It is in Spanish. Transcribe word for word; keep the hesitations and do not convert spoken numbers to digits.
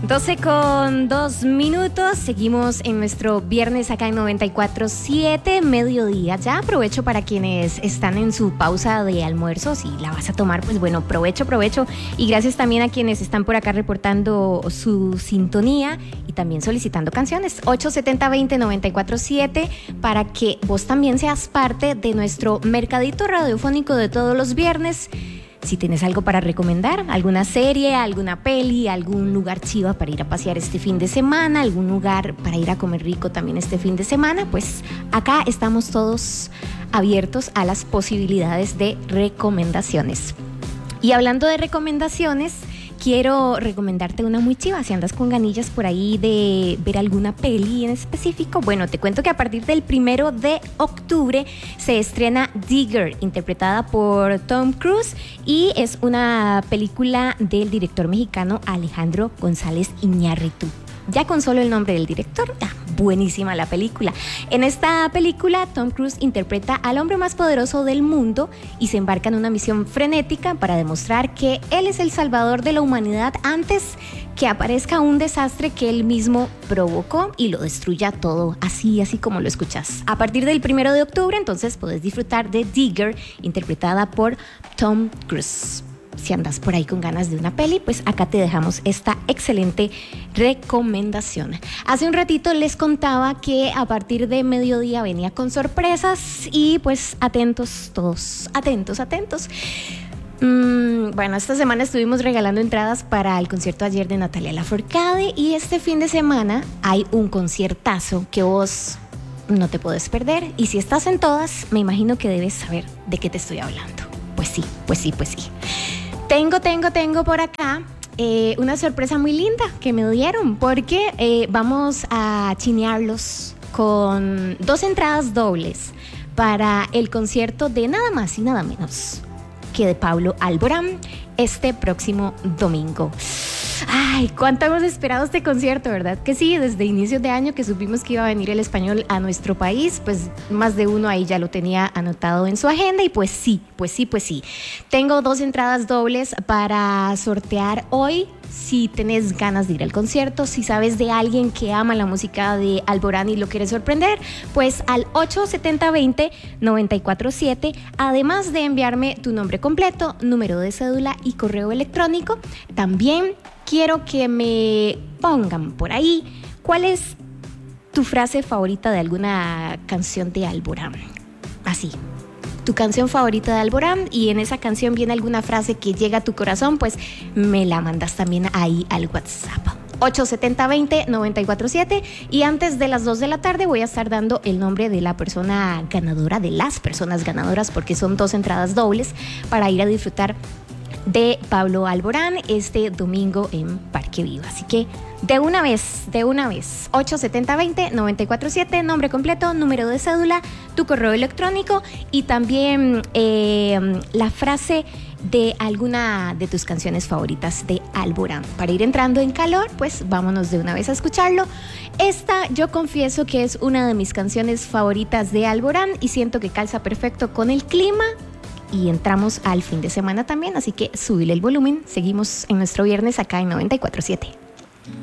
doce con dos minutos, seguimos en nuestro viernes acá en noventa y cuatro punto siete, mediodía. Ya aprovecho para quienes están en su pausa de almuerzo, si la vas a tomar, pues bueno, provecho, provecho. Y gracias también a quienes están por acá reportando su sintonía y también solicitando canciones. ocho setenta veinte noventa y cuatro siete para que vos también seas parte de nuestro mercadito radiofónico de todos los viernes. Si tienes algo para recomendar, alguna serie, alguna peli, algún lugar chiva para ir a pasear este fin de semana, algún lugar para ir a comer rico también este fin de semana, pues acá estamos todos abiertos a las posibilidades de recomendaciones. Y hablando de recomendaciones, quiero recomendarte una muy chiva. Si andas con ganillas por ahí de ver alguna peli en específico, bueno, te cuento que a partir del primero de octubre se estrena Digger, interpretada por Tom Cruise, y es una película del director mexicano Alejandro González Iñárritu. Ya con solo el nombre del director, ah, buenísima la película. En esta película, Tom Cruise interpreta al hombre más poderoso del mundo y se embarca en una misión frenética para demostrar que él es el salvador de la humanidad antes que aparezca un desastre que él mismo provocó y lo destruya todo, así, así como lo escuchas. A partir del primero de octubre, entonces, puedes disfrutar de Digger, interpretada por Tom Cruise. Si andas por ahí con ganas de una peli, pues acá te dejamos esta excelente recomendación. Hace un ratito les contaba que a partir de mediodía venía con sorpresas y pues atentos todos, atentos, atentos. Mm, bueno, esta semana estuvimos regalando entradas para el concierto ayer de Natalia Lafourcade y este fin de semana hay un conciertazo que vos no te puedes perder, y si estás en todas, me imagino que debes saber de qué te estoy hablando. Pues sí, pues sí, pues sí. Tengo, tengo, tengo por acá eh, una sorpresa muy linda que me dieron, porque eh, vamos a chinearlos con dos entradas dobles para el concierto de nada más y nada menos que de Pablo Alborán este próximo domingo. Ay, cuánto hemos esperado este concierto, ¿verdad? Que sí, desde inicios de año que supimos que iba a venir el español a nuestro país, pues más de uno ahí ya lo tenía anotado en su agenda y pues sí, pues sí, pues sí. Tengo dos entradas dobles para sortear hoy. Si tenés ganas de ir al concierto, si sabes de alguien que ama la música de Alborán y lo quiere sorprender, pues al ocho setenta veinte noventa y cuatro siete, además de enviarme tu nombre completo, número de cédula y correo electrónico, también quiero que me pongan por ahí cuál es tu frase favorita de alguna canción de Alborán. Así, tu canción favorita de Alborán, y en esa canción viene alguna frase que llega a tu corazón, pues me la mandas también ahí al WhatsApp. ocho setenta veinte noventa y cuatro siete, y antes de las dos de la tarde voy a estar dando el nombre de la persona ganadora, de las personas ganadoras, porque son dos entradas dobles para ir a disfrutar de Pablo Alborán este domingo en Parque Viva. Así que de una vez, de una vez, ocho setenta veinte noventa y cuatro siete, nombre completo, número de cédula, tu correo electrónico y también eh, la frase de alguna de tus canciones favoritas de Alborán. Para ir entrando en calor, pues vámonos de una vez a escucharlo. Esta yo confieso que es una de mis canciones favoritas de Alborán y siento que calza perfecto con el clima. Y entramos al fin de semana también, así que súbile el volumen. Seguimos en nuestro viernes acá en noventa y cuatro siete.